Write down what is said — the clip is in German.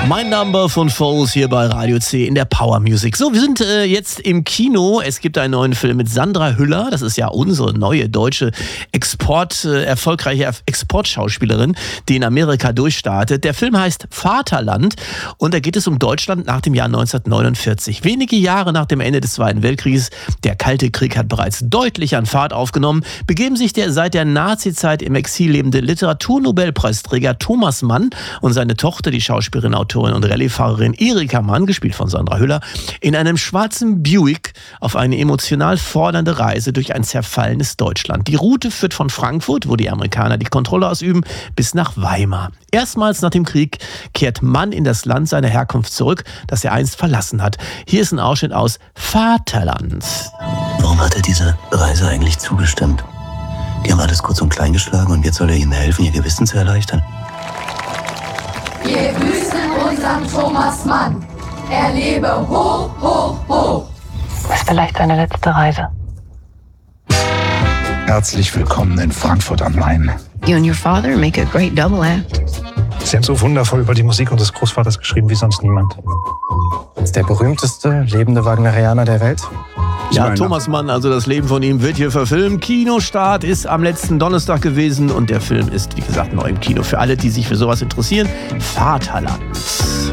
My Number von Foles hier bei Radio C in der Power Music. So, wir sind jetzt im Kino. Es gibt einen neuen Film mit Sandra Hüller. Das ist ja unsere neue deutsche erfolgreiche Exportschauspielerin, die in Amerika durchstartet. Der Film heißt Vaterland und da geht es um Deutschland nach dem Jahr 1949. Wenige Jahre nach dem Ende des Zweiten Weltkrieges, der Kalte Krieg hat bereits deutlich an Fahrt aufgenommen, begeben sich der seit der Nazizeit im Exil lebende Literaturnobelpreisträger Thomas Mann und seine Tochter, die Schauspielerin, Autorin und Rallyefahrerin Erika Mann, gespielt von Sandra Hüller, in einem schwarzen Buick auf eine emotional fordernde Reise durch ein zerfallenes Deutschland. Die Route führt von Frankfurt, wo die Amerikaner die Kontrolle ausüben, bis nach Weimar. Erstmals nach dem Krieg kehrt Mann in das Land seiner Herkunft zurück, das er einst verlassen hat. Hier ist ein Ausschnitt aus Vaterland. Warum hat er dieser Reise eigentlich zugestimmt? Die haben alles kurz und klein geschlagen und jetzt soll er ihnen helfen, ihr Gewissen zu erleichtern. Wir grüßen unseren Thomas Mann. Er lebe hoch, hoch, hoch. Das ist vielleicht seine letzte Reise. Herzlich willkommen in Frankfurt am Main. You and your father make a great double act. Sie haben so wundervoll über die Musik unseres Großvaters geschrieben wie sonst niemand. Ist der berühmteste lebende Wagnerianer der Welt? Ja, Thomas Mann, also das Leben von ihm wird hier verfilmt. Kinostart ist am letzten Donnerstag gewesen und der Film ist, wie gesagt, neu im Kino. Für alle, die sich für sowas interessieren, Vaterland.